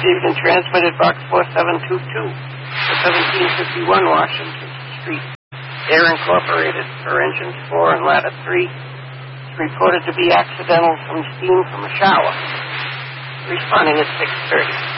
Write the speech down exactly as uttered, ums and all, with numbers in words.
received and transmitted box four seven two two for seventeen fifty-one Washington Street. Air Incorporated for engines four and ladder three. It's reported to be accidental from steam from a shower. Responding at six thirty.